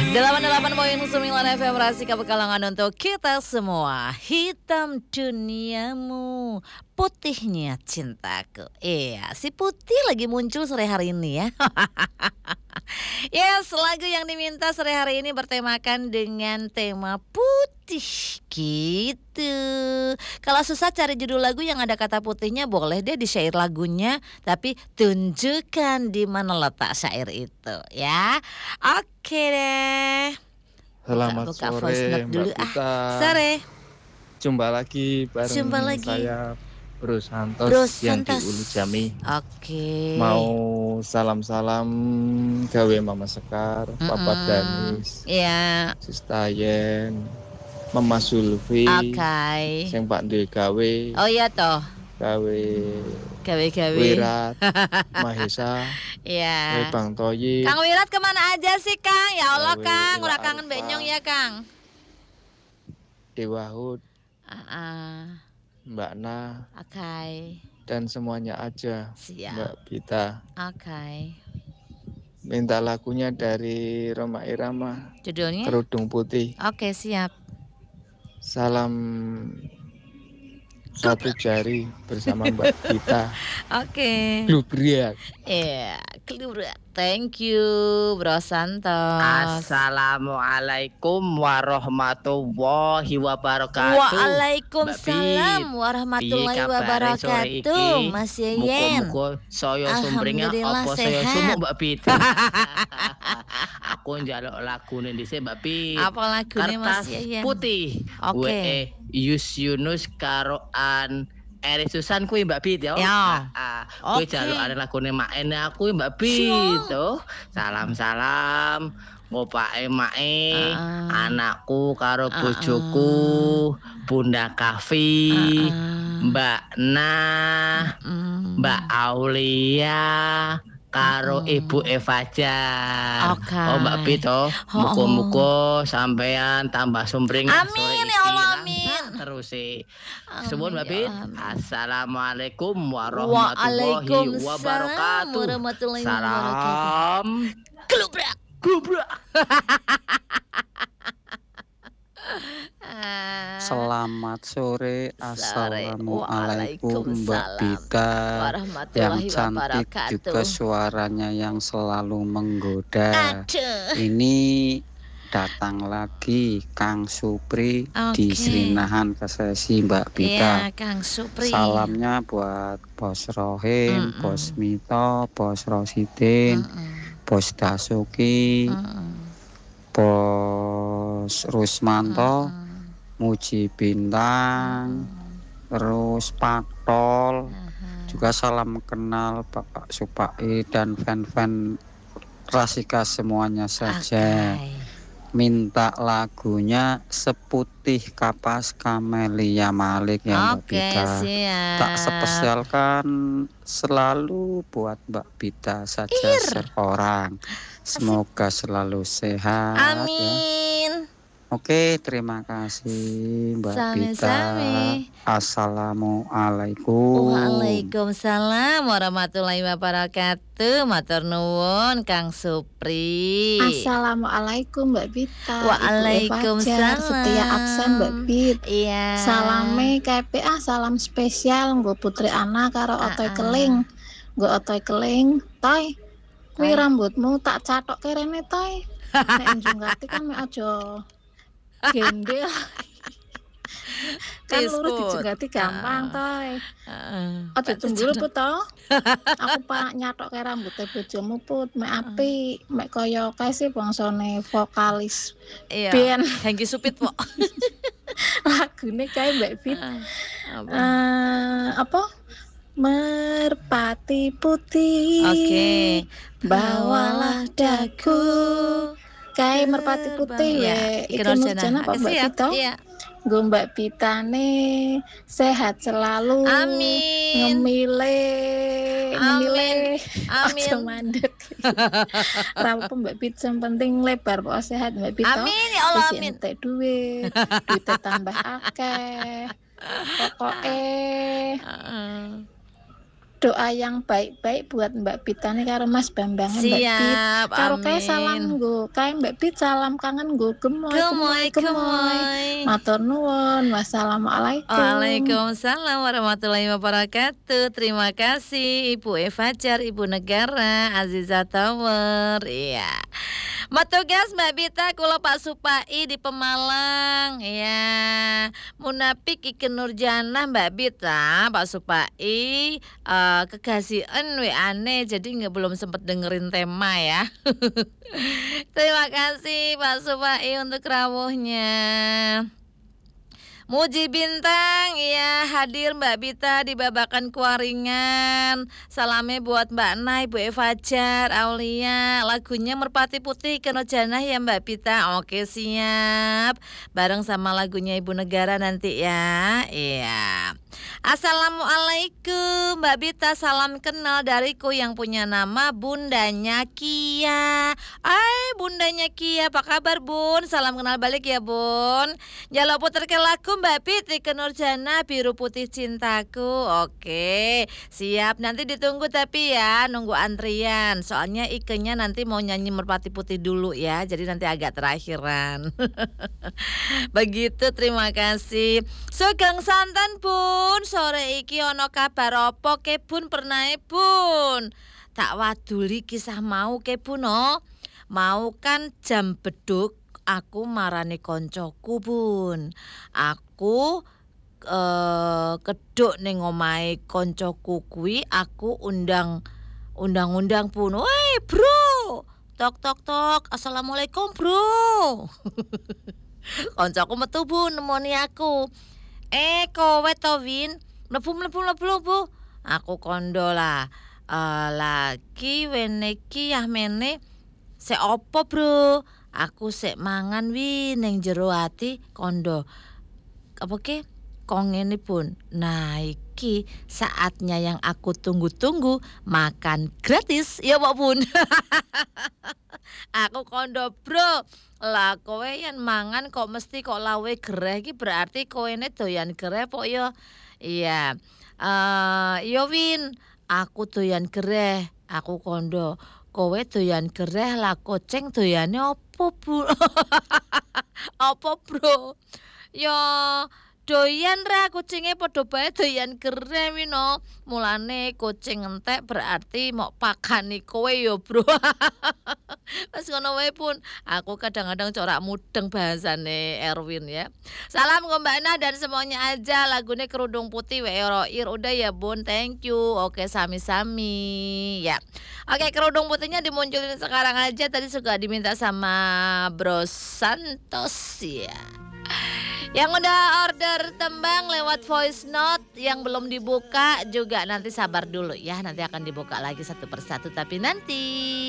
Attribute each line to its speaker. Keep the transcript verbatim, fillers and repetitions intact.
Speaker 1: delapan puluh delapan koma sembilan F M Rasika Pekalongan untuk kita semua. Hitam duniamu, putihnya cintaku. Iya, si putih lagi muncul sore hari ini ya. Yes, lagu yang diminta sore hari ini bertemakan dengan tema putih gitu. Kalau susah cari judul lagu yang ada kata putihnya, boleh deh di syair lagunya, tapi tunjukkan di mana letak syair itu ya. Oke deh.
Speaker 2: Selamat
Speaker 1: buka, buka
Speaker 2: sore
Speaker 1: dulu
Speaker 2: Mbak Pita.
Speaker 1: ah. Sore.
Speaker 2: Jumpa lagi bareng
Speaker 1: Jumpa lagi.
Speaker 2: saya Bro Santos
Speaker 1: Bro
Speaker 2: yang di
Speaker 1: Santos.
Speaker 2: Ulu Jami.
Speaker 1: Oke.
Speaker 2: Mau salam-salam gawe Mama Sekar,
Speaker 1: Mm-mm.
Speaker 2: Papa Danis,
Speaker 1: Iya.
Speaker 2: Sista Yen, Mama Sulfi,
Speaker 1: Oke.
Speaker 2: sing Pak Duwe gawe,
Speaker 1: Oh iya toh.
Speaker 2: gawe
Speaker 1: Gawe-gawe.
Speaker 2: Wirat, Mahesa,
Speaker 1: Iya.
Speaker 2: gawe Bang Toyi,
Speaker 1: Kang Wirat kemana aja sih Kang? Ya Allah
Speaker 2: Gawe
Speaker 1: Kang,
Speaker 2: Ila
Speaker 1: udah kangen
Speaker 2: Alfa.
Speaker 1: benyong ya Kang.
Speaker 2: Dewa Hud,
Speaker 1: Uh-uh.
Speaker 2: Mbak Na,
Speaker 1: Oke.
Speaker 2: dan semuanya aja
Speaker 1: Siap.
Speaker 2: Mbak Pita.
Speaker 1: Oke.
Speaker 2: Minta lagunya dari Roma Irama,
Speaker 1: Judulnya?
Speaker 2: Kerudung Putih.
Speaker 1: Oke, siap.
Speaker 2: Salam satu jari bersama Mbak Pita.
Speaker 1: Oke.
Speaker 2: Glubriak.
Speaker 1: Iya, kelubrak. Thank you, Bro Santos.
Speaker 3: Assalamualaikum warahmatullahi wabarakatuh.
Speaker 1: Waalaikumsalam warahmatullahi
Speaker 3: Piye kabare sore iki?
Speaker 1: wabarakatuh, Mas Yeyen.
Speaker 3: Muga-muga saya sumringah
Speaker 1: Alhamdulillah
Speaker 3: apa saya
Speaker 1: sehat.
Speaker 3: sumuk Mbak Pita. Aku njaluk lagune dhisik Mbak Pit.
Speaker 1: Apa lagune Mas
Speaker 3: Kertas
Speaker 1: Yeyen?
Speaker 3: Putih.
Speaker 1: Oke.
Speaker 3: W E Yus Yunus karo An Eri Susan kuwi Mbak Pit ya.
Speaker 1: Ya.
Speaker 3: Ah, kuwi
Speaker 1: Oke.
Speaker 3: jalukane lagune makene aku Mbak Pit. Tuh. Salam-salam ngopake mae,
Speaker 1: Ah.
Speaker 3: anakku karo
Speaker 1: Ah,
Speaker 3: bojoku, Bunda Kafi,
Speaker 1: Ah,
Speaker 3: Mbak Nah,
Speaker 1: mm.
Speaker 3: Mbak Aulia karo
Speaker 1: Mm.
Speaker 3: Ibu Evajar.
Speaker 1: Oke.
Speaker 3: Oh Mbak Pito, muga-muga sampean tambah sumbring
Speaker 1: Amin,
Speaker 3: sore
Speaker 1: ya
Speaker 3: iki,
Speaker 1: Allah,
Speaker 3: lancar
Speaker 1: amin.
Speaker 3: terus sih.
Speaker 1: Amin,
Speaker 3: Suwun Mbak
Speaker 1: ya
Speaker 3: Pit.
Speaker 1: Allah, amin.
Speaker 3: Assalamualaikum warahmatullahi
Speaker 1: Waalaikumsalam
Speaker 3: wabarakatuh.
Speaker 1: warahmatullahi wabarakatuh.
Speaker 3: Salam
Speaker 1: Kelubrak.
Speaker 3: gubrak.
Speaker 1: Ah.
Speaker 4: Selamat sore, assalamualaikum Mbak
Speaker 1: Waalaikumsalam
Speaker 4: Pita, yang
Speaker 1: warahmatullahi
Speaker 4: cantik
Speaker 1: wabarakatuh.
Speaker 4: juga suaranya yang selalu menggoda.
Speaker 1: Aduh.
Speaker 4: Ini datang lagi Kang Supri di
Speaker 1: Oke.
Speaker 4: Srinahan Kesesi Mbak Pita.
Speaker 1: Iya, Kang Supri.
Speaker 4: Salamnya buat Bos Rohim,
Speaker 1: Mm-mm.
Speaker 4: Bos Mito, Bos Rosidin,
Speaker 1: Mm-mm.
Speaker 4: Bos Dasuki,
Speaker 1: Mm-mm.
Speaker 4: Bos Rusmanto,
Speaker 1: Mm-mm.
Speaker 4: Muji Bintang, terus Patol,
Speaker 1: Aha.
Speaker 4: juga salam kenal Bapak Supai dan fan-fan Rasika semuanya saja.
Speaker 1: Oke.
Speaker 4: Minta lagunya Seputih Kapas Kamelia Malik ya Mbak
Speaker 1: Oke,
Speaker 4: Pita.
Speaker 1: siap.
Speaker 4: Tak spesialkan selalu buat Mbak Pita saja
Speaker 1: Ir.
Speaker 4: seorang. Semoga selalu sehat ya.
Speaker 1: Amin.
Speaker 4: Oke, terima kasih Mbak Pita.
Speaker 1: Sami-sami.
Speaker 4: Assalamualaikum.
Speaker 1: Waalaikumsalam warahmatullahi wabarakatuh. Matur nuwun Kang Supri.
Speaker 5: Assalamualaikum Mbak Pita.
Speaker 1: Waalaikumsalam.
Speaker 5: Ibu Evajar, setia absen Mbak Pit.
Speaker 1: Iya.
Speaker 5: Salame K P A salam spesial nggo Putri Ana karo Otoy
Speaker 1: Ah, ah.
Speaker 5: Keling. Nggo Otoy Keling, Toy. Kuwi
Speaker 1: Toy.
Speaker 5: rambutmu tak catok kerene Toy. Nek njungati kan mek aja gendel. Kan lurus
Speaker 1: Tisput.
Speaker 5: dijunggati gampang Toy.
Speaker 1: Heeh.
Speaker 5: Aja cemburu put to. Aku pak nyatok ke rambutnya bojomu put, mek apik, mek kaya kae sih bangsane vokalis
Speaker 1: Iya.
Speaker 5: band
Speaker 1: Hengki Supit, Pok.
Speaker 5: lagune kae Mbak Fit.
Speaker 1: Apa?
Speaker 5: Eh, apa? Merpati putih.
Speaker 1: Oke.
Speaker 5: Bawalah daku. Kae merpati putih
Speaker 1: Terbang.
Speaker 5: ya.
Speaker 1: Iya,
Speaker 5: Iki
Speaker 1: Nurjana.
Speaker 5: Nurjana apa
Speaker 1: Oke,
Speaker 5: Mbak
Speaker 1: siap.
Speaker 5: Pita?
Speaker 1: Iya.
Speaker 5: Nggo Mbak Pitane sehat selalu.
Speaker 1: Amin.
Speaker 5: Ngemile, ngemile.
Speaker 1: Amin.
Speaker 5: Aja mandek. Rapo Mbak Pit yang penting lebar pokoknya sehat Mbak Pit.
Speaker 1: Amin ya Allah,
Speaker 5: Wis
Speaker 1: amin.
Speaker 5: entek duit, duitnya tambah akeh. Pokoke
Speaker 1: Heeh.
Speaker 5: doa yang baik-baik buat Mbak Bita nih karo Mas Bambang Mbak Bit.
Speaker 1: Siap,
Speaker 5: Karo kae salam
Speaker 1: amin.
Speaker 5: nggo, kae Mbak Bit salam kangen nggo gemoy
Speaker 1: Gemoy,
Speaker 5: gemoy gemoy.
Speaker 1: gemoy.
Speaker 5: Matur nuwun. Wassalamualaikum.
Speaker 1: Waalaikumsalam warahmatullahi wabarakatuh. Terima kasih Ibu Eva Jar, Ibu Negara, Aziza Tower. Iya. Matugas Mbak Bita kula Pak Supai di Pemalang. Ya. Munapik Ike Nurjana Mbak Bita, Pak Supai uh, kekasihan we aneh jadi nggak belum sempat dengerin tema ya. Terima kasih Pak Supai untuk rawuhnya. Muji Bintang, ya hadir Mbak Bita di Babakan Kuaringan. Salamnya buat Mbak Nay, Bu Eva Jar, Aulia. Lagunya Merpati Putih Keno Janah ya Mbak Bita. Oke siap. Bareng sama lagunya Ibu Negara nanti ya. Iya. Assalamualaikum Mbak Bita, salam kenal dariku yang punya nama Bundanya Kia. Ay Bundanya Kia, apa kabar Bun? Salam kenal balik ya Bun. Jalo puter ke lagu Mbak Biti ke Nurjana Biru Putih Cintaku. Oke siap, nanti ditunggu tapi ya, nunggu antrian. Soalnya ikenya nanti mau nyanyi Merpati Putih dulu ya, jadi nanti agak terakhiran. Begitu, terima kasih. Sugeng santan Bun, sore iki ono kabar opo ke Bun pernah Bun? Tak waduli kisah mau ke Bun no. Mau kan jam beduk aku marani koncoku Bun. Aku eh, keduk ning omahe koncoku kuwi, aku undang undang-undang Bun. Woi bro, tok tok tok, assalamualaikum bro. Koncoku metu Bun nemoni aku. Eh kowe to Win, mlebu mlebu mlebu mlebu. Aku kondo lah. Uh, lagi wene iki yah mene sek opo bro? Aku sek mangan wi ning jero ati kondo. Apa ke? Kong ngene Bun. Nah iki saatnya yang aku tunggu-tunggu, makan gratis. Ya Pak Bun. Aku kondo bro. Lah kowe yen mangan kok mesti kok lawe gereh iki berarti koene doyan gereh pok yo. Iya. Eh yo Win, aku doyan gereh. Aku kondo. Kowe doyan gereh lah koceng doyane opo Bu? Apa bro? Yo doyan ra kucinge padha bae doyan gereh wino. Mulane kucing entek berarti mau pakani kowe yo bro. Pas ngono wae Pun, aku kadang-kadang corak mudeng bahasane Erwin ya. Salam ke Mbak Nah dan semuanya aja, lagune Kerudung Putih W E Roir udah ya Bun, thank you. Oke sami-sami ya. Oke Kerudung Putihnya dimunculin sekarang aja, tadi juga diminta sama Bro Santos ya. Yang udah order tembang lewat voice note, yang belum dibuka juga nanti sabar dulu ya, nanti akan dibuka lagi satu persatu tapi nanti